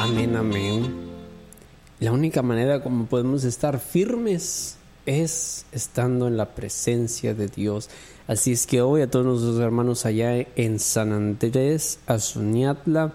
Amén, amén. La única manera como podemos estar firmes es estando en la presencia de Dios. Así es que hoy a todos nuestros hermanos allá en San Andrés, Azuniatla,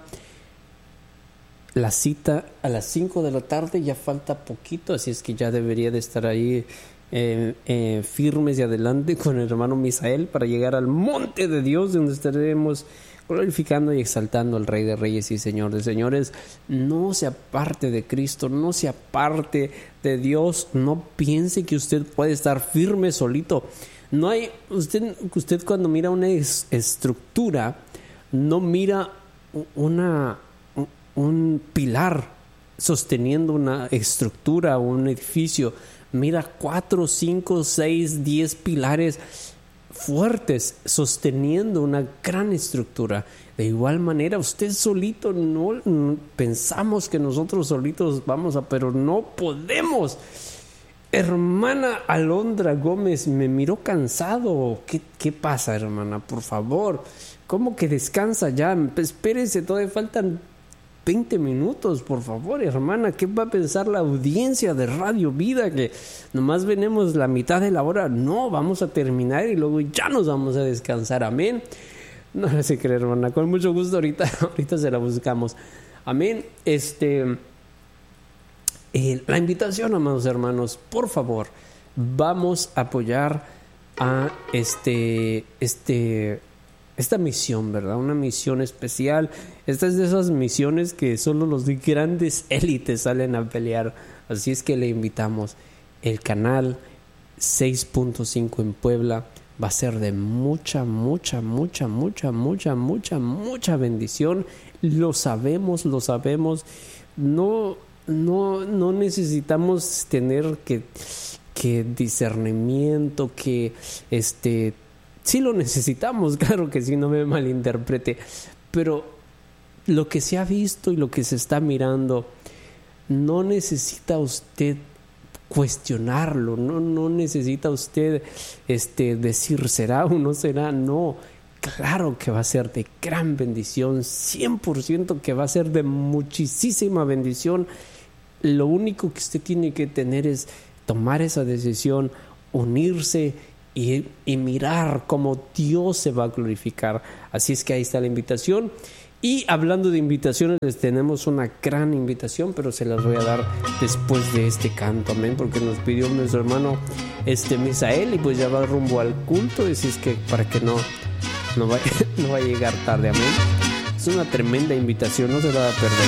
la cita a las 5 de la tarde, ya falta poquito, así es que ya debería de estar ahí firmes y adelante con el hermano Misael para llegar al monte de Dios, donde estaremos glorificando y exaltando al Rey de Reyes y Señor de Señores. No se aparte de Cristo, no se aparte de Dios, no piense que usted puede estar firme solito. No hay, usted cuando mira una estructura, no mira un pilar sosteniendo una estructura o un edificio. Mira 4, 5, 6, 10 pilares fuertes sosteniendo una gran estructura. De igual manera, usted solito no pensamos que nosotros solitos vamos a, pero no podemos. Hermana Alondra Gómez me miró cansado. ¿Qué pasa, hermana? Por favor, ¿cómo que descansa ya? Espérese, todavía faltan 20 minutos, por favor, hermana. ¿Qué va a pensar la audiencia de Radio Vida? Que nomás venimos la mitad de la hora. No, vamos a terminar y luego ya nos vamos a descansar. Amén. No se cree, hermana. Con mucho gusto ahorita se la buscamos. Amén. La invitación, amados hermanos, por favor, vamos a apoyar a esta misión, ¿verdad? Una misión especial. Esta es de esas misiones que solo los grandes élites salen a pelear. Así es que le invitamos. El canal 6.5 en Puebla va a ser de mucha bendición. Lo sabemos. No necesitamos tener que discernimiento, sí lo necesitamos, claro que sí, no me malinterprete, pero lo que se ha visto y lo que se está mirando, no necesita usted cuestionarlo, no necesita usted decir será o no será. No, claro que va a ser de gran bendición, 100% que va a ser de muchísima bendición. Lo único que usted tiene que tener es tomar esa decisión, unirse y mirar cómo Dios se va a glorificar. Así es que ahí está la invitación. Y hablando de invitaciones, les tenemos una gran invitación, pero se las voy a dar después de este canto, amén, porque nos pidió nuestro hermano Misael, y pues ya va rumbo al culto. Así es que para que no va a llegar tarde, amén. Es una tremenda invitación, no se la va a perder.